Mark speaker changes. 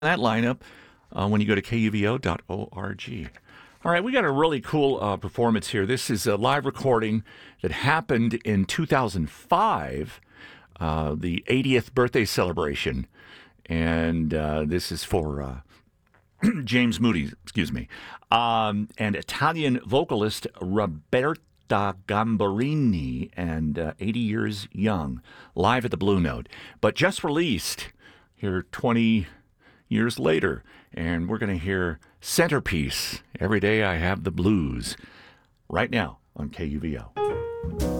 Speaker 1: that lineup when you go to kuvo.org. All right, we got a really cool performance here. This is a live recording that happened in 2005, the 80th birthday celebration. And this is for James Moody, excuse me, and Italian vocalist Roberta Gambarini, and 80 years young, live at the Blue Note. But just released here 20 years later, and we're going to hear Centerpiece, Every Day I Have the Blues, right now on KUVO.